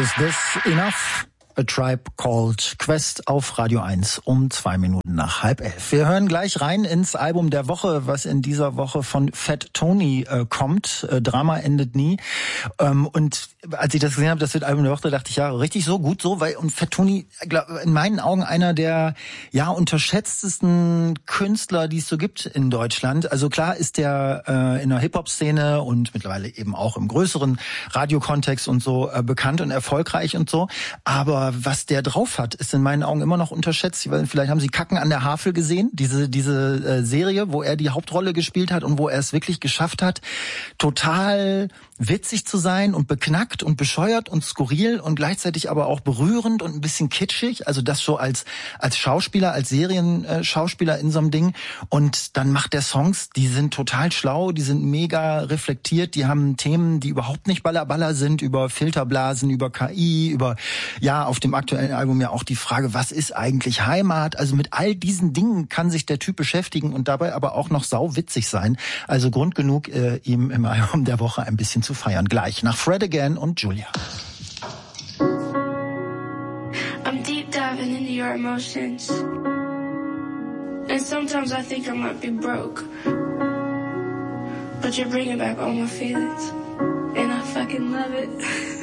Is This Enough? A Tribe Called Quest auf Radio 1 um 2 Minuten nach 10:30. Wir hören gleich rein ins Album der Woche, was in dieser Woche von Fat Tony kommt. Drama endet nie. Und als ich das gesehen habe, das wird Album der Woche, dachte ich, ja, richtig so, gut so, weil und Fat Tony, in meinen Augen einer der unterschätztesten Künstler, die es so gibt in Deutschland. Also klar ist der in der Hip-Hop-Szene und mittlerweile eben auch im größeren Radiokontext und so bekannt und erfolgreich und so, aber was der drauf hat, ist in meinen Augen immer noch unterschätzt. Vielleicht haben Sie Kacken an der Havel gesehen, diese Serie, wo er die Hauptrolle gespielt hat und wo er es wirklich geschafft hat, total witzig zu sein und beknackt und bescheuert und skurril und gleichzeitig aber auch berührend und ein bisschen kitschig. Also das so als Schauspieler, als Serienschauspieler in so einem Ding. Und dann macht der Songs, die sind total schlau, die sind mega reflektiert, die haben Themen, die überhaupt nicht Baller sind, über Filterblasen, über KI, über, auf dem aktuellen Album ja auch die Frage, was ist eigentlich Heimat? Also mit all diesen Dingen kann sich der Typ beschäftigen und dabei aber auch noch sauwitzig sein. Also Grund genug, ihm im Album der Woche ein bisschen zu feiern. Gleich nach Fred Again und Julia. I'm deep diving into your emotions. And sometimes I think I might be broke. But you're bringing back all my feelings. And I fucking love it.